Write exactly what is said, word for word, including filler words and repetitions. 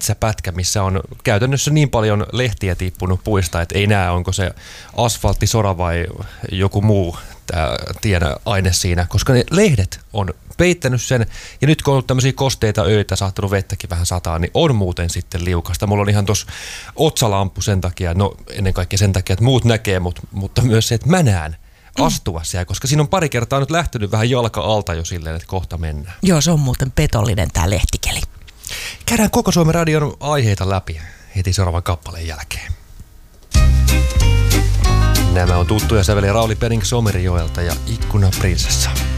metsäpätkä, missä on käytännössä niin paljon lehtiä tippunut puista, että ei näe, onko se asfalttisora vai joku muu tämä tien aine siinä, koska ne lehdet on peittänyt sen, ja nyt kun on ollut tämmöisiä kosteita öitä, saattanut vettäkin vähän sataa, niin on muuten sitten liukasta. Mulla on ihan tuossa otsalamppu sen takia, no ennen kaikkea sen takia, että muut näkee, mutta, mutta myös se, että mä näen astua siellä, koska siinä on pari kertaa nyt lähtenyt vähän jalka alta jo silleen, että kohta mennään. Joo, se on muuten petollinen tää lehtikeli. Käydään koko Suomen radion aiheita läpi heti seuraavan kappaleen jälkeen. Nämä on tuttuja säveliä Rauli Penning Somerijoelta ja Ikkuna prinsessa.